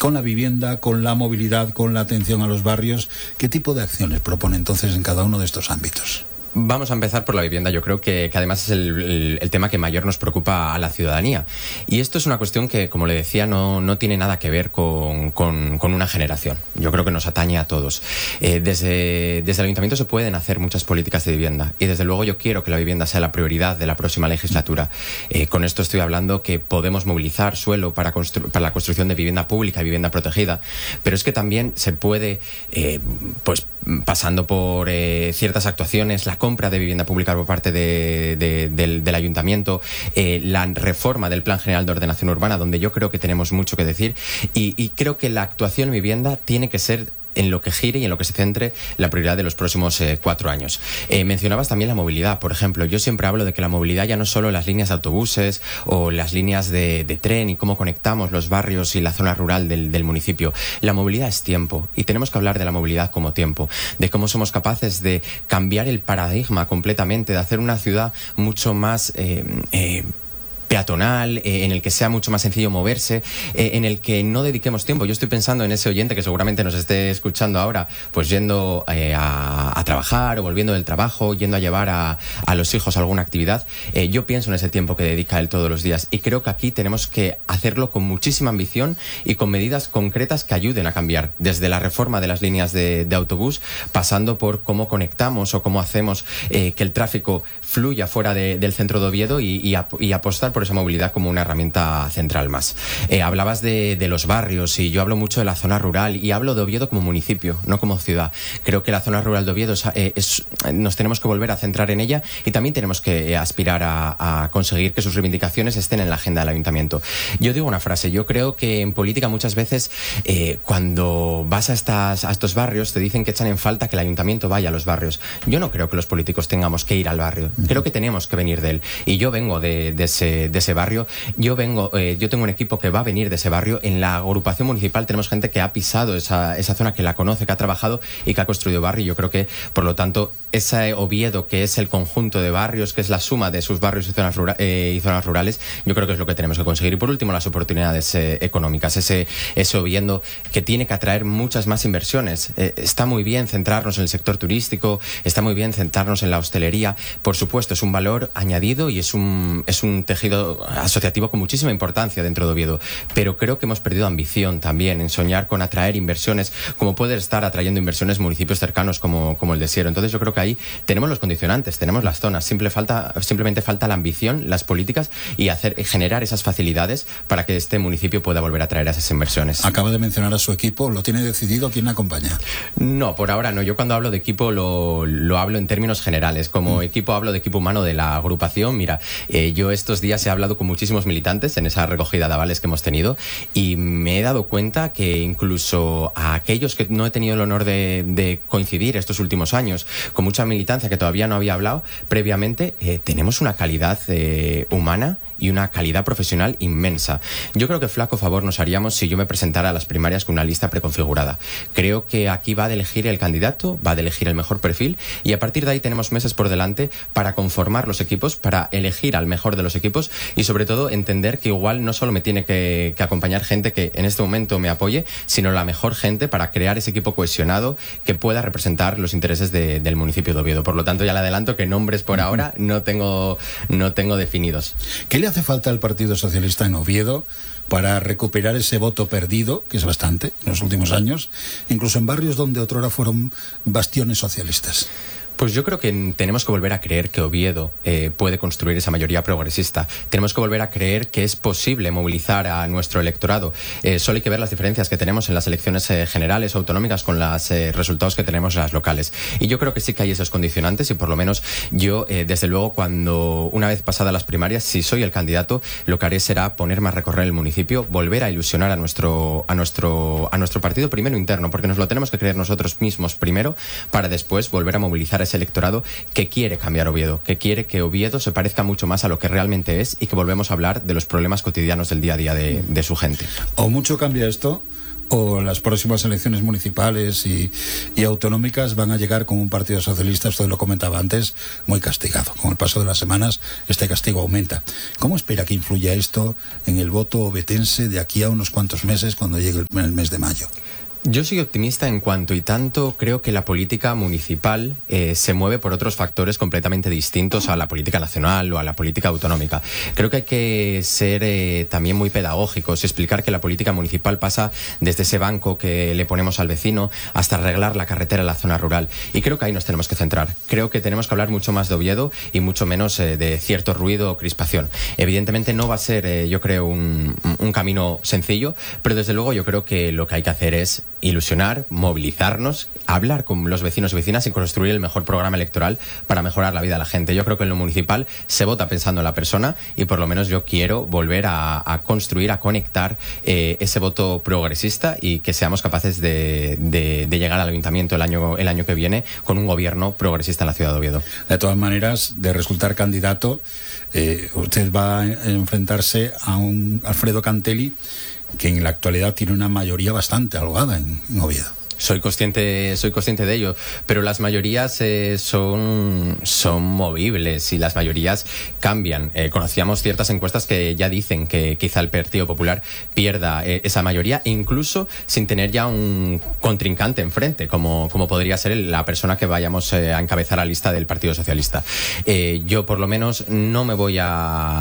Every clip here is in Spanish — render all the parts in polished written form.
con la vivienda, con la movilidad, con la atención a los barrios. ¿Qué tipo de acciones propone entonces en cada uno de estos ámbitos? Vamos a empezar por la vivienda. Yo creo que además es el tema que mayor nos preocupa a la ciudadanía. Y esto es una cuestión que, como le decía, no tiene nada que ver con una generación. Yo creo que nos atañe a todos. Desde el Ayuntamiento se pueden hacer muchas políticas de vivienda. Y desde luego yo quiero que la vivienda sea la prioridad de la próxima legislatura. Con esto estoy hablando que podemos movilizar suelo para la construcción de vivienda pública y vivienda protegida. Pero es que también se puede, pasando por ciertas actuaciones, la compra de vivienda pública por parte del Ayuntamiento, la reforma del Plan General de Ordenación Urbana, donde yo creo que tenemos mucho que decir, y creo que la actuación en vivienda tiene que ser en lo que gire y en lo que se centre la prioridad de los próximos 4 años. Mencionabas también la movilidad, por ejemplo. Yo siempre hablo de que la movilidad ya no es solo las líneas de autobuses o las líneas de tren y cómo conectamos los barrios y la zona rural del municipio. La movilidad es tiempo y tenemos que hablar de la movilidad como tiempo, de cómo somos capaces de cambiar el paradigma completamente, de hacer una ciudad mucho más peatonal, en el que sea mucho más sencillo moverse, en el que no dediquemos tiempo. Yo estoy pensando en ese oyente que seguramente nos esté escuchando ahora, pues yendo a trabajar o volviendo del trabajo, yendo a llevar a los hijos a alguna actividad. Yo pienso en ese tiempo que dedica él todos los días y creo que aquí tenemos que hacerlo con muchísima ambición y con medidas concretas que ayuden a cambiar, desde la reforma de las líneas de autobús, pasando por cómo conectamos o cómo hacemos que el tráfico fluya fuera del centro de Oviedo y apostar por esa movilidad como una herramienta central más. Hablabas de los barrios y yo hablo mucho de la zona rural y hablo de Oviedo como municipio, no como ciudad. Creo que la zona rural de Oviedo nos tenemos que volver a centrar en ella y también tenemos que aspirar a conseguir que sus reivindicaciones estén en la agenda del Ayuntamiento. Yo digo una frase, yo creo que en política muchas veces cuando vas a estos barrios te dicen que echan en falta que el Ayuntamiento vaya a los barrios. Yo no creo que los políticos tengamos que ir al barrio, creo que tenemos que venir de él y yo vengo de ese barrio. Yo tengo un equipo que va a venir de ese barrio. En la agrupación municipal tenemos gente que ha pisado esa zona, que la conoce, que ha trabajado y que ha construido barrio. Yo creo que, por lo tanto, ese Oviedo, que es el conjunto de barrios, que es la suma de sus barrios y zonas rurales, yo creo que es lo que tenemos que conseguir. Y por último, las oportunidades económicas. Ese Oviedo que tiene que atraer muchas más inversiones. Está muy bien centrarnos en el sector turístico, está muy bien centrarnos en la hostelería. Por supuesto, es un valor añadido y es un tejido asociativo con muchísima importancia dentro de Oviedo, pero creo que hemos perdido ambición también en soñar con atraer inversiones, como puede estar atrayendo inversiones municipios cercanos como el de Siero. Entonces yo creo que ahí tenemos los condicionantes, tenemos las zonas, simplemente falta la ambición, las políticas y generar esas facilidades para que este municipio pueda volver a atraer esas inversiones. Acaba de mencionar a su equipo, ¿lo tiene decidido? ¿Quién le acompaña? No, por ahora no. Yo cuando hablo de equipo lo hablo en términos generales. Como equipo hablo de equipo humano de la agrupación. Mira, yo estos días he hablado con muchísimos militantes en esa recogida de avales que hemos tenido y me he dado cuenta que incluso a aquellos que no he tenido el honor de coincidir estos últimos años, con mucha militancia que todavía no había hablado previamente, tenemos una calidad humana y una calidad profesional inmensa. Yo creo que flaco favor nos haríamos si yo me presentara a las primarias con una lista preconfigurada. Creo que aquí va de elegir el candidato, va de elegir el mejor perfil y a partir de ahí tenemos meses por delante para conformar los equipos, para elegir al mejor de los equipos y sobre todo entender que igual no solo me tiene que acompañar gente que en este momento me apoye, sino la mejor gente para crear ese equipo cohesionado que pueda representar los intereses del municipio de Oviedo. Por lo tanto, ya le adelanto que nombres por ahora no tengo definidos. ¿Qué le hace falta al Partido Socialista en Oviedo para recuperar ese voto perdido, que es bastante, en los últimos años, incluso en barrios donde otrora fueron bastiones socialistas? Pues yo creo que tenemos que volver a creer que Oviedo puede construir esa mayoría progresista. Tenemos que volver a creer que es posible movilizar a nuestro electorado. Solo hay que ver las diferencias que tenemos en las elecciones generales o autonómicas con los resultados que tenemos en las locales. Y yo creo que sí que hay esos condicionantes y por lo menos yo, desde luego, una vez pasadas las primarias, si soy el candidato, lo que haré será ponerme a recorrer el municipio, volver a ilusionar a nuestro partido primero interno, porque nos lo tenemos que creer nosotros mismos primero, para después volver a movilizar ese electorado que quiere cambiar Oviedo, que quiere que Oviedo se parezca mucho más a lo que realmente es y que volvemos a hablar de los problemas cotidianos del día a día de su gente. O mucho cambia esto, o las próximas elecciones municipales y autonómicas van a llegar con un Partido Socialista, usted lo comentaba antes, muy castigado. Con el paso de las semanas este castigo aumenta. ¿Cómo espera que influya esto en el voto ovetense de aquí a unos cuantos meses, cuando llegue el mes de mayo? Yo soy optimista en cuanto y tanto creo que la política municipal se mueve por otros factores completamente distintos a la política nacional o a la política autonómica. Creo que hay que ser también muy pedagógicos y explicar que la política municipal pasa desde ese banco que le ponemos al vecino hasta arreglar la carretera en la zona rural. Y creo que ahí nos tenemos que centrar. Creo que tenemos que hablar mucho más de Oviedo y mucho menos de cierto ruido o crispación. Evidentemente no va a ser, yo creo, un camino sencillo, pero desde luego yo creo que lo que hay que hacer es ilusionar, movilizarnos, hablar con los vecinos y vecinas y construir el mejor programa electoral para mejorar la vida de la gente. Yo creo que en lo municipal se vota pensando en la persona y por lo menos yo quiero volver a construir, a conectar ese voto progresista y que seamos capaces de llegar al ayuntamiento el año que viene con un gobierno progresista en la ciudad de Oviedo. De todas maneras, de resultar candidato, usted va a enfrentarse a un Alfredo Cantelli que en la actualidad tiene una mayoría bastante holgada en Oviedo. Soy consciente de ello, pero las mayorías son movibles y las mayorías cambian. Conocíamos ciertas encuestas que ya dicen que quizá el Partido Popular pierda esa mayoría, incluso sin tener ya un contrincante enfrente, como podría ser la persona que vayamos a encabezar la lista del Partido Socialista. Yo por lo menos no me voy a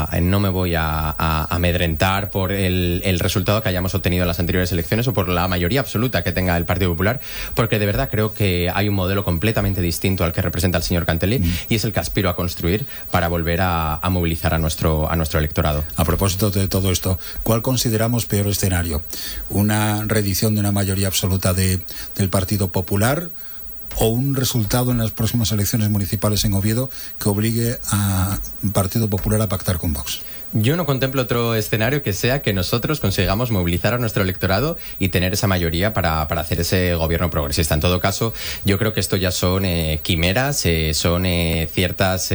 amedrentar por el resultado que hayamos obtenido en las anteriores elecciones o por la mayoría absoluta que tenga el Partido Popular, porque de verdad creo que hay un modelo completamente distinto al que representa el señor Cantelli y es el que aspiro a construir para volver a movilizar a nuestro electorado. A propósito de todo esto, ¿cuál consideramos peor escenario? ¿Una reedición de una mayoría absoluta del Partido Popular o un resultado en las próximas elecciones municipales en Oviedo que obligue al Partido Popular a pactar con Vox? Yo no contemplo otro escenario que sea que nosotros consigamos movilizar a nuestro electorado y tener esa mayoría para hacer ese gobierno progresista. En todo caso, yo creo que esto ya son quimeras, son ciertas,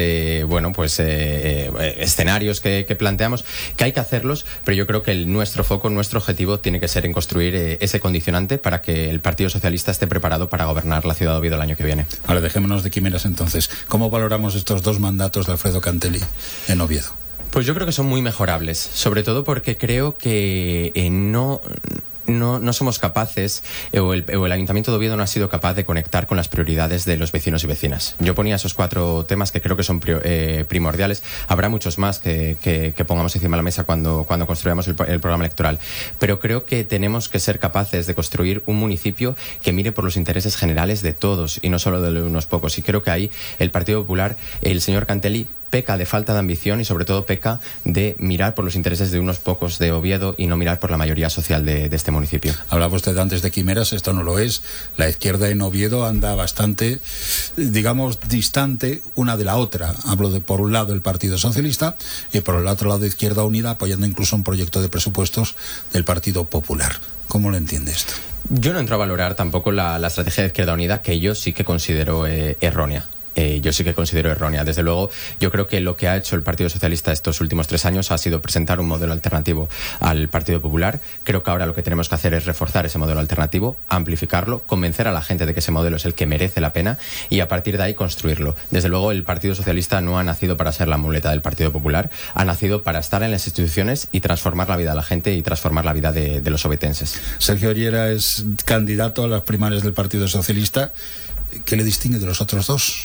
escenarios que planteamos, que hay que hacerlos, pero yo creo que nuestro foco, nuestro objetivo tiene que ser en construir ese condicionante para que el Partido Socialista esté preparado para gobernar la ciudad de Oviedo el año que viene. Vale, dejémonos de quimeras entonces. ¿Cómo valoramos estos dos mandatos de Alfredo Cantelli en Oviedo? Pues yo creo que son muy mejorables, sobre todo porque creo que no somos capaces, o el Ayuntamiento de Oviedo no ha sido capaz de conectar con las prioridades de los vecinos y vecinas. Yo ponía esos 4 temas que creo que son primordiales. Habrá muchos más que pongamos encima de la mesa cuando construyamos el programa electoral. Pero creo que tenemos que ser capaces de construir un municipio que mire por los intereses generales de todos y no solo de unos pocos. Y creo que ahí el Partido Popular, el señor Cantelli, peca de falta de ambición y sobre todo peca de mirar por los intereses de unos pocos de Oviedo y no mirar por la mayoría social de este municipio. Hablaba usted antes de quimeras, esto no lo es. La izquierda en Oviedo anda bastante, digamos, distante una de la otra. Hablo de, por un lado, el Partido Socialista y por el otro lado, Izquierda Unida, apoyando incluso un proyecto de presupuestos del Partido Popular. ¿Cómo lo entiende esto? Yo no entro a valorar tampoco la estrategia de Izquierda Unida, que yo sí que considero errónea. Yo sí que considero errónea. Desde luego, yo creo que lo que ha hecho el Partido Socialista estos últimos 3 años ha sido presentar un modelo alternativo al Partido Popular. Creo que ahora lo que tenemos que hacer es reforzar ese modelo alternativo, amplificarlo, convencer a la gente de que ese modelo es el que merece la pena y a partir de ahí construirlo. Desde luego, el Partido Socialista no ha nacido para ser la muleta del Partido Popular, ha nacido para estar en las instituciones y transformar la vida de la gente y transformar la vida de los ovetenses. Sergio Ollera es candidato a las primarias del Partido Socialista. ¿Qué le distingue de los otros dos?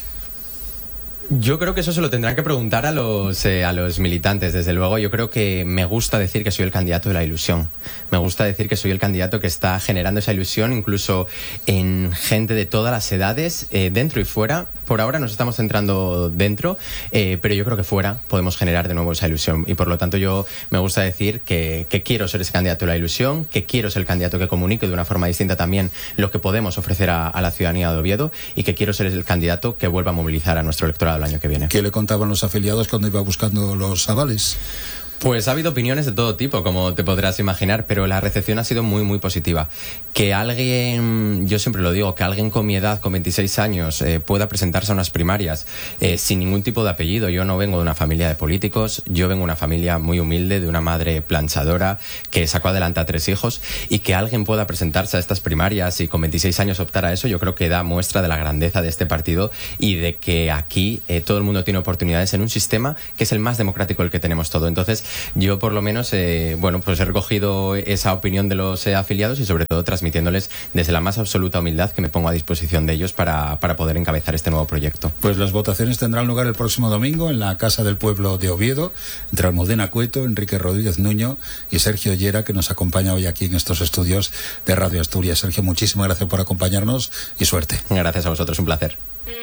Yo creo que eso se lo tendrán que preguntar a los militantes, desde luego. Yo creo que me gusta decir que soy el candidato de la ilusión. Me gusta decir que soy el candidato que está generando esa ilusión, incluso en gente de todas las edades, dentro y fuera. Por ahora nos estamos centrando dentro, pero yo creo que fuera podemos generar de nuevo esa ilusión. Y por lo tanto yo me gusta decir que quiero ser ese candidato de la ilusión, que quiero ser el candidato que comunique de una forma distinta también lo que podemos ofrecer a la ciudadanía de Oviedo y que quiero ser el candidato que vuelva a movilizar a nuestro electorado el año que viene. ¿Qué le contaban los afiliados cuando iba buscando los avales? Pues ha habido opiniones de todo tipo, como te podrás imaginar, pero la recepción ha sido muy, muy positiva. Que alguien, yo siempre lo digo, que alguien con mi edad, con 26 años, pueda presentarse a unas primarias sin ningún tipo de apellido. Yo no vengo de una familia de políticos, yo vengo de una familia muy humilde, de una madre planchadora que sacó adelante a 3 hijos, y que alguien pueda presentarse a estas primarias y con 26 años optar a eso, yo creo que da muestra de la grandeza de este partido y de que aquí todo el mundo tiene oportunidades en un sistema que es el más democrático el que tenemos todo. Entonces, yo por lo menos, pues he recogido esa opinión de los afiliados y sobre todo transmitiéndoles desde la más absoluta humildad que me pongo a disposición de ellos para poder encabezar este nuevo proyecto. Pues las votaciones tendrán lugar el próximo domingo en la Casa del Pueblo de Oviedo, entre Almudena Cueto, Enrique Rodríguez Nuño y Sergio Llera, que nos acompaña hoy aquí en estos estudios de Radio Asturias. Sergio, muchísimas gracias por acompañarnos y suerte. Gracias a vosotros, un placer.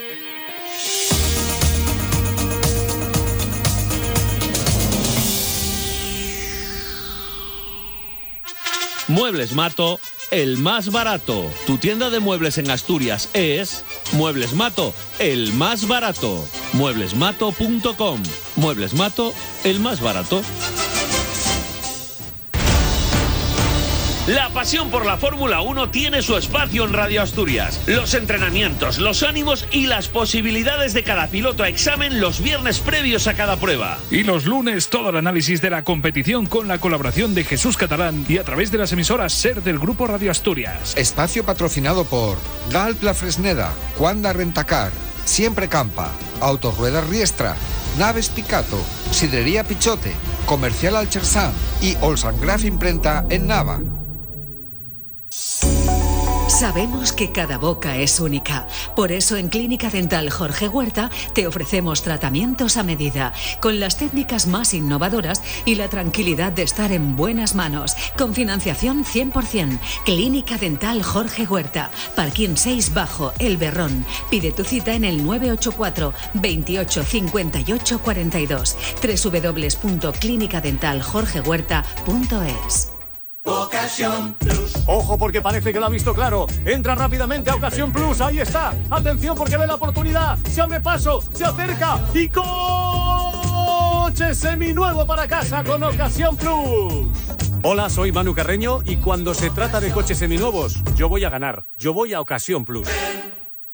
Muebles Mato, el más barato. Tu tienda de muebles en Asturias es Muebles Mato, el más barato. Mueblesmato.com. Muebles Mato, el más barato. La pasión por la Fórmula 1 tiene su espacio en Radio Asturias. Los entrenamientos, los ánimos y las posibilidades de cada piloto a examen los viernes previos a cada prueba. Y los lunes todo el análisis de la competición con la colaboración de Jesús Catalán y a través de las emisoras SER del Grupo Radio Asturias. Espacio patrocinado por Galp La Fresneda, Cuanda Rentacar, Siempre Campa, Autorruedas Riestra, Naves Picato, Sidrería Pichote, Comercial Alchersan y Olsangraf Imprenta en Nava. Sabemos que cada boca es única. Por eso en Clínica Dental Jorge Huerta te ofrecemos tratamientos a medida, con las técnicas más innovadoras y la tranquilidad de estar en buenas manos, con financiación 100%. Clínica Dental Jorge Huerta, Parquín 6 Bajo, El Berrón. Pide tu cita en el 984 28 58 42, www.clinicadentaljorgehuerta.es. Ocasión Plus. Ojo, porque parece que lo ha visto claro. Entra rápidamente a Ocasión Plus. Ahí está. Atención, porque ve la oportunidad. Se abre paso, se acerca y coche seminuevo para casa con Ocasión Plus. Hola, soy Manu Carreño y cuando se trata de coches seminuevos, yo voy a ganar. Yo voy a Ocasión Plus.